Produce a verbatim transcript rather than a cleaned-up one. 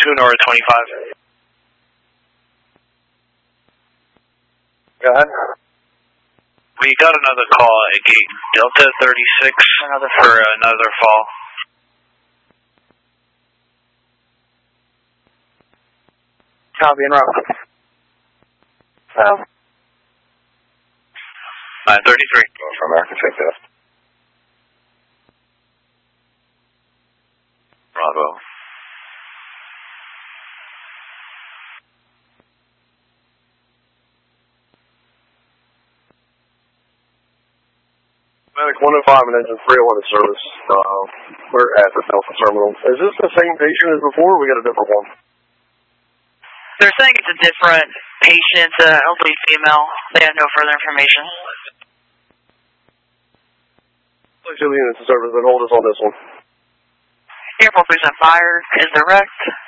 two Nora twenty-five. Go ahead. We got another call at gate Delta thirty-six another for another fall. Copy and route. Oh. nine thirty-three. From American, take that. Bravo. Medic one oh five and engine three oh one in service. Uh, we're at the Delta terminal. Is this the same patient as before, or we got a different one? They're saying it's a different patient, uh, elderly female. They have no further information. Please, the units in service, then hold us on this one. Airport present fire is direct.